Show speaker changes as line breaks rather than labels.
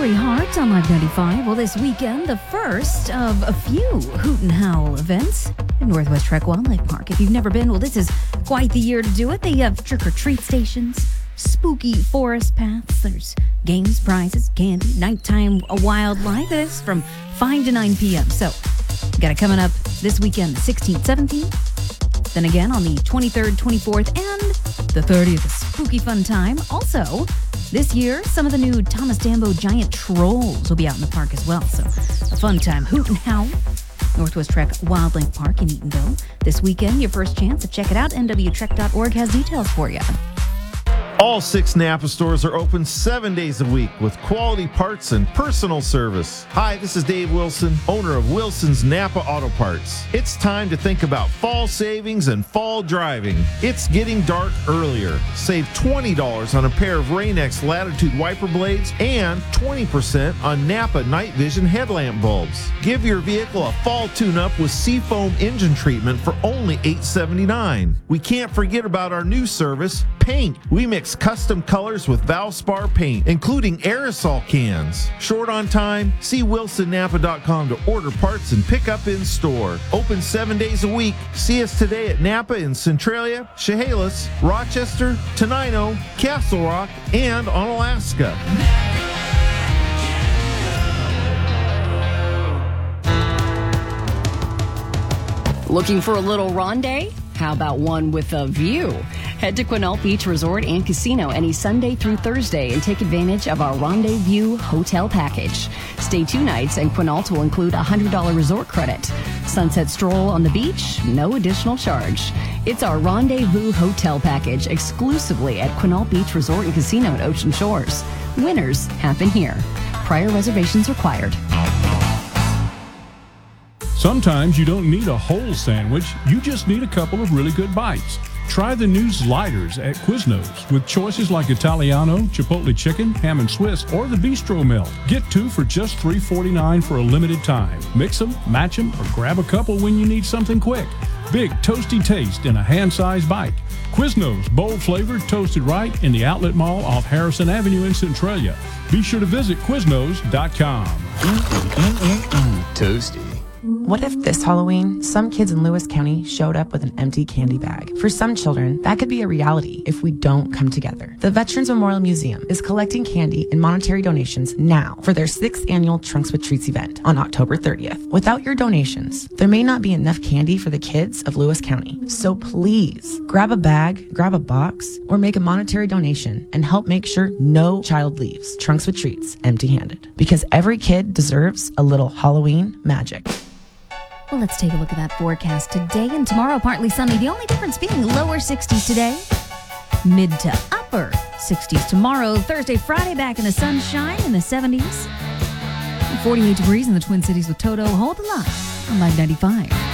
Lori Hart on Live 95. Well, this weekend, the first of a few Hoot and Howl events in Northwest Trek Wildlife Park. If you've never been, well, this is quite the year to do it. They have trick-or-treat stations, spooky forest paths, there's games, prizes, candy, nighttime wildlife. It's from 5 to 9 p.m. So, got it coming up this weekend, the 16th, 17th. Then again on the 23rd, 24th, and the 30th, a spooky fun time. Also, this year, some of the new Thomas Dambo giant trolls will be out in the park as well. So, a fun time. Hoot and Howl, Northwest Trek Wildlife Park in Eatonville. This weekend, your first chance to check it out. nwtrek.org has details for you.
All 6 Napa stores are open 7 days a week with quality parts and personal service. Hi, this is Dave Wilson, owner of Wilson's Napa Auto Parts. It's time to think about fall savings and fall driving. It's getting dark earlier. Save $20 on a pair of Rain-X Latitude wiper blades and 20% on Napa night vision headlamp bulbs. Give your vehicle a fall tune-up with Seafoam engine treatment for only $8.79. We can't forget about our new service, paint. We mix custom colors with Valspar paint, including aerosol cans. Short on time? See WilsonNapa.com to order parts and pick up in store. Open 7 days a week. See us today at Napa in Centralia, Chehalis, Rochester, Tenino, Castle Rock, and on Alaska.
Looking for a little ronde? How about one with a view? Head to Quinault Beach Resort and Casino any Sunday through Thursday and take advantage of our Rendezvous Hotel Package. Stay 2 nights and Quinault will include a $100 resort credit. Sunset stroll on the beach, no additional charge. It's our Rendezvous Hotel Package exclusively at Quinault Beach Resort and Casino at Ocean Shores. Winners happen here. Prior reservations required.
Sometimes you don't need a whole sandwich, you just need a couple of really good bites. Try the new sliders at Quiznos with choices like Italiano, Chipotle chicken, ham and Swiss, or the Bistro Melt. Get 2 for just $3.49 for a limited time. Mix them, match them, or grab a couple when you need something quick. Big, toasty taste in a hand-sized bite. Quiznos, bold flavored, toasted right in the Outlet Mall off Harrison Avenue in Centralia. Be sure to visit Quiznos.com.
Toasty.
What if this Halloween, some kids in Lewis County showed up with an empty candy bag? For some children, that could be a reality if we don't come together. The Veterans Memorial Museum is collecting candy and monetary donations now for their 6th annual Trunks with Treats event on October 30th. Without your donations, there may not be enough candy for the kids of Lewis County. So please, grab a bag, grab a box, or make a monetary donation and help make sure no child leaves Trunks with Treats empty-handed. Because every kid deserves a little Halloween magic.
Well, let's take a look at that forecast today and tomorrow. Partly sunny. The only difference being lower 60s today, mid to upper 60s tomorrow. Thursday, Friday, back in the sunshine in the 70s. 48 degrees in the Twin Cities with Toto. Hold the line on Live 95.